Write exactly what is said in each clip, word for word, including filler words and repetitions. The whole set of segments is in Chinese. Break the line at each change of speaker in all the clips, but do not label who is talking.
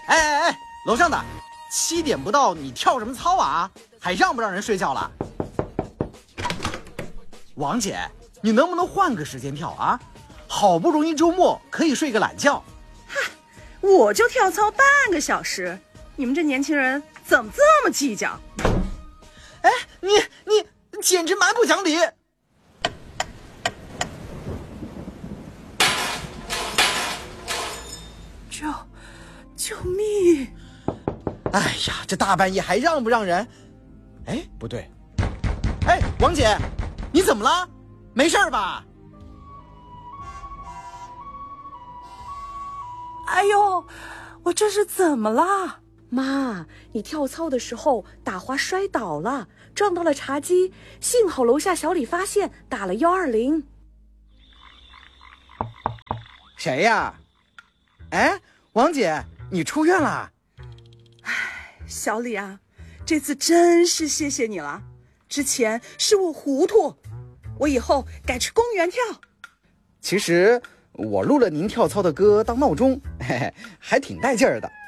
哎哎哎，楼上的，七点不到，你跳什么操啊？还让不让人睡觉了？王姐，你能不能换个时间跳啊？好不容易周末可以睡个懒觉。
嗨，我就跳操半个小时，你们这年轻人怎么这么计较？
哎，你你简直蛮不讲理！
救救命！
哎呀，这大半夜还让不让人？哎，不对！哎，王姐，你怎么了？没事吧？
哎呦，我这是怎么了？
妈，你跳操的时候打滑摔倒了，撞到了茶几，幸好楼下小李发现，打了幺二零。
谁呀？哎，王姐，你出院了？
哎，小李啊，这次真是谢谢你了。之前是我糊涂，我以后改去公园跳。
其实我录了您跳操的歌当闹钟，嘿嘿，还挺带劲儿的。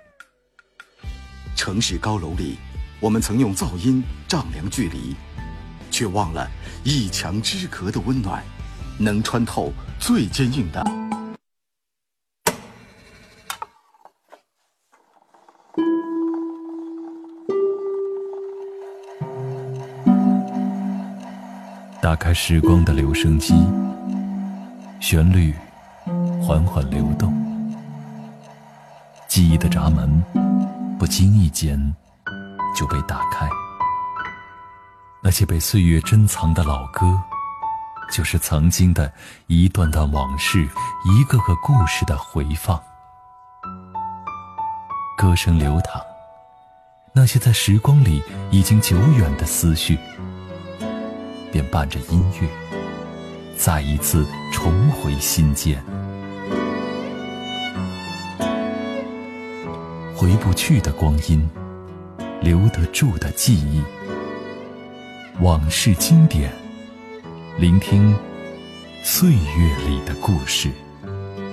城市高楼里，我们曾用噪音丈量距离，却忘了一墙之隔的温暖，能穿透最坚硬的。
打开时光的留声机，旋律缓缓流动，记忆的闸门不经意间就被打开。那些被岁月珍藏的老歌，就是曾经的一段段往事，一个个故事的回放。歌声流淌，那些在时光里已经久远的思绪，便伴着音乐再一次重回心间。回不去的光阴，留得住的记忆，往事经典，聆听岁月里的故事。